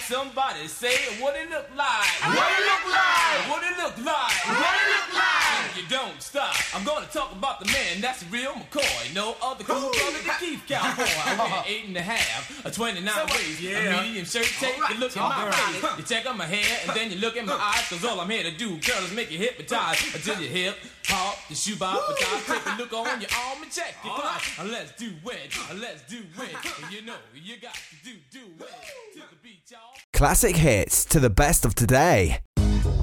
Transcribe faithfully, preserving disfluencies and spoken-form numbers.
somebody say what it look like. What it look like. What it look like. What it look like. If you don't stop, I'm gonna talk about the man that's real McCoy. No other cool brother than Keith Cowboy. I wear eight and a half, a twenty-nine waist, a medium shirt. Take a look at my face. You check on my hair and then you look at my eyes. Cause all I'm here to do, girl, is make you hypnotize until you hip hop, the shoe box, but take a look on your arm and check your clock. Let's do it, let's do it. You know you got to do do it to the beat, y'all. Classic hits to the best of today.